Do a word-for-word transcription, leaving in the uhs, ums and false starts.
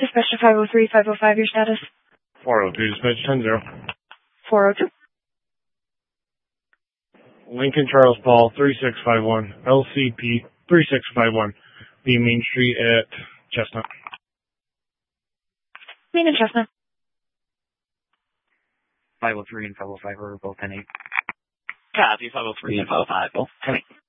Dispatch to five oh three, five oh five, your status? four oh two, dispatch ten zero. four oh two. Lincoln Charles Paul, three six five one, L C P, three six five one, B Main Street at Chestnut. Main and Chestnut. five oh three and five oh five are both ten eight. Copy, five oh three and five oh five, both ten eight.